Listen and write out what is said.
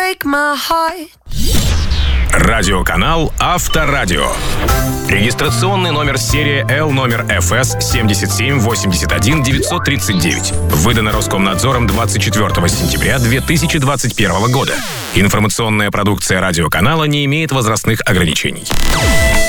break my heart. Радиоканал Авторадио. Регистрационный номер серии L номер ФС 7781939. Выдано Роскомнадзором 24 сентября 2021 года. Информационная продукция радиоканала не имеет возрастных ограничений.